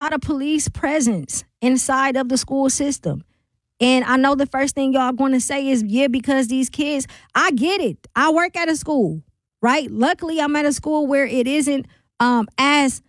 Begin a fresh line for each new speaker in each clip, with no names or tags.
lot of police presence inside of the school system. And I know the first thing y'all going to say is, yeah, because these kids, I get it. I work at a school, right? Luckily, I'm at a school where it isn't as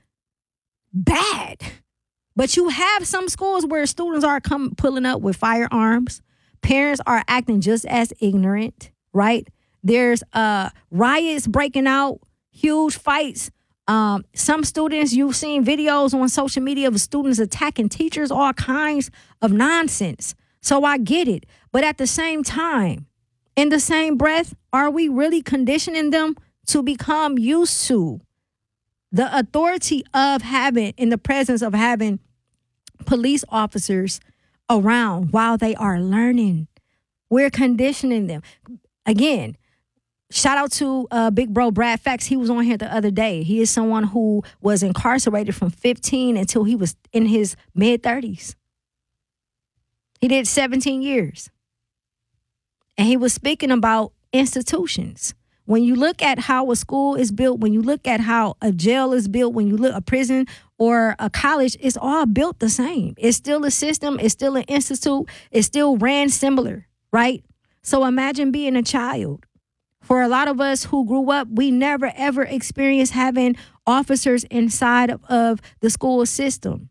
bad. But you have some schools where students are pulling up with firearms. Parents are acting just as ignorant, right? There's riots breaking out, huge fights. Some students, you've seen videos on social media of students attacking teachers, all kinds of nonsense. So I get it. But at the same time, in the same breath, are we really conditioning them to become used to the authority of having, in the presence of having police officers around while they are learning? We're conditioning them. Again, shout out to big bro Brad Fax. He was on here the other day. He is someone who was incarcerated from 15 until he was in his mid-30s. He did 17 years. And he was speaking about institutions. When you look at how a school is built, when you look at how a jail is built, when you look at a prison or a college, it's all built the same. It's still a system. It's still an institute. It's still ran similar, right? So imagine being a child. For a lot of us who grew up, we never, ever experienced having officers inside of the school system.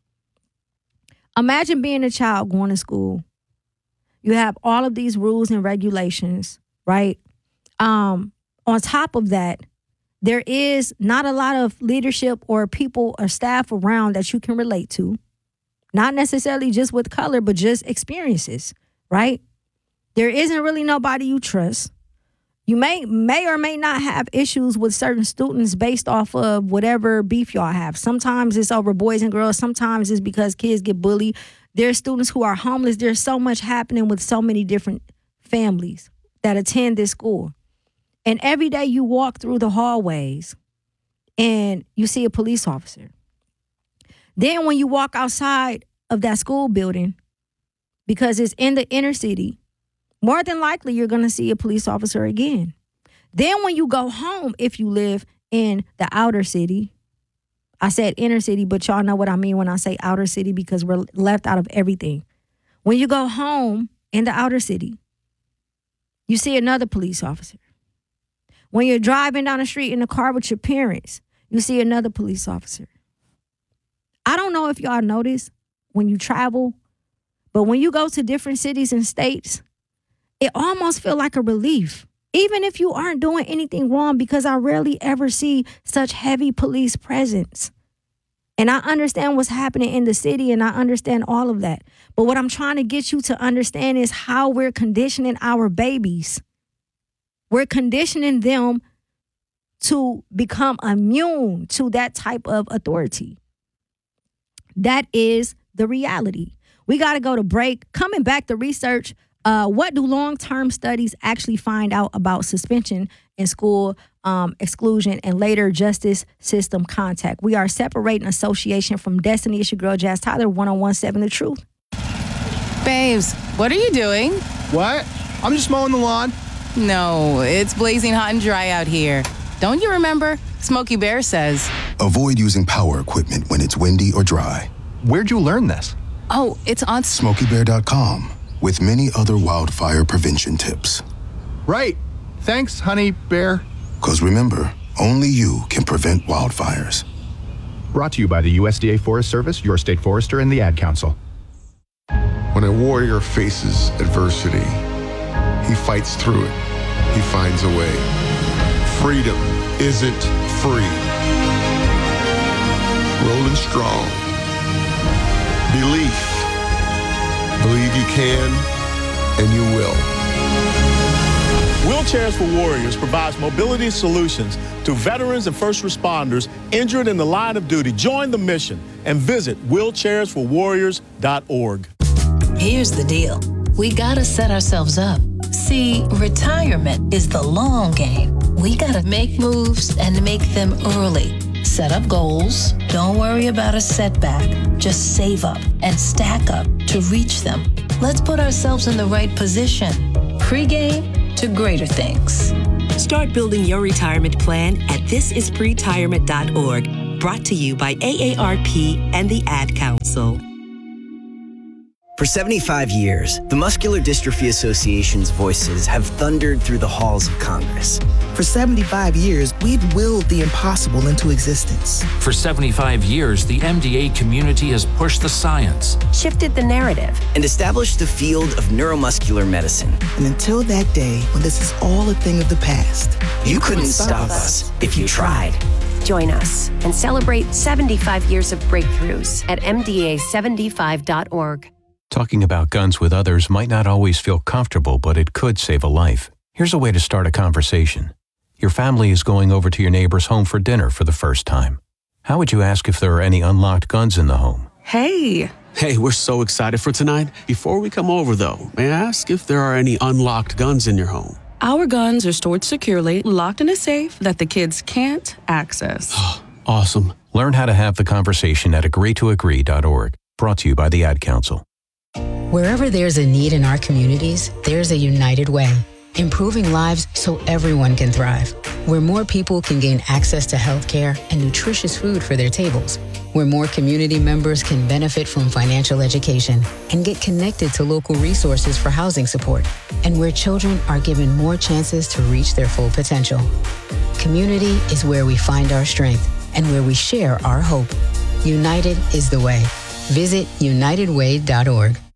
Imagine being a child going to school. You have all of these rules and regulations, right? On top of that, there is not a lot of leadership or people or staff around that you can relate to. Not necessarily just with color, but just experiences, right? There isn't really nobody you trust. You may or may not have issues with certain students based off of whatever beef y'all have. Sometimes it's over boys and girls. Sometimes it's because kids get bullied. There's students who are homeless. There's so much happening with so many different families that attend this school. And every day you walk through the hallways and you see a police officer. Then when you walk outside of that school building, because it's in the inner city, more than likely you're going to see a police officer again. Then when you go home, if you live in the outer city, I said inner city, but y'all know what I mean when I say outer city because we're left out of everything. When you go home in the outer city, you see another police officer. When you're driving down the street in the car with your parents, you see another police officer. I don't know if y'all notice when you travel, but when you go to different cities and states, it almost feels like a relief, even if you aren't doing anything wrong, because I rarely ever see such heavy police presence. And I understand what's happening in the city, and I understand all of that. But what I'm trying to get you to understand is how we're conditioning our babies. We're conditioning them to become immune to that type of authority. That is the reality. We got to go to break. Coming back to research, what do long-term studies actually find out about suspension in school exclusion and later justice system contact? We are separating association from destiny. It's your girl, Jazz Tyler, 1017 The Truth.
Babes, what are you doing?
What? I'm just mowing the lawn.
No, it's blazing hot and dry out here. Don't you remember? Smokey Bear says,
avoid using power equipment when it's windy or dry.
Where'd you learn this?
Oh, it's on
SmokeyBear.com with many other wildfire prevention tips.
Right. Thanks, honey bear.
Because remember, only you can prevent wildfires.
Brought to you by the USDA Forest Service, your state forester, and the Ad Council.
When a warrior faces adversity, he fights through it. He finds a way. Freedom isn't free. Rolling strong. Belief. Believe you can, and you will.
Wheelchairs for Warriors provides mobility solutions to veterans and first responders injured in the line of duty. Join the mission and visit wheelchairsforwarriors.org.
Here's the deal. We gotta set ourselves up. See, retirement is the long game. We gotta make moves and make them early. Set up goals. Don't worry about a setback. Just save up and stack up to reach them. Let's put ourselves in the right position. Pre-game to greater things.
Start building your retirement plan at thisispretirement.org. Brought to you by AARP and the Ad Council.
For 75 years, the Muscular Dystrophy Association's voices have thundered through the halls of Congress.
For 75 years, we've willed the impossible into existence.
For 75 years, the MDA community has pushed the science,
shifted the narrative,
and established the field of neuromuscular medicine.
And until that day, when this is all a thing of the past,
you couldn't stop us if you tried.
Join us and celebrate 75 years of breakthroughs at MDA75.org.
Talking about guns with others might not always feel comfortable, but it could save a life. Here's a way to start a conversation. Your family is going over to your neighbor's home for dinner for the first time. How would you ask if there are any unlocked guns in the home?
Hey, we're so excited for tonight. Before we come over, though, may I ask if there are any unlocked guns in your home?
Our guns are stored securely, locked in a safe that the kids can't access.
Awesome.
Learn how to have the conversation at agreetoagree.org. Brought to you by the Ad Council.
Wherever there's a need in our communities, there's a United Way, improving lives so everyone can thrive. Where more people can gain access to healthcare and nutritious food for their tables. Where more community members can benefit from financial education and get connected to local resources for housing support. And where children are given more chances to reach their full potential. Community is where we find our strength and where we share our hope. United is the way. Visit unitedway.org.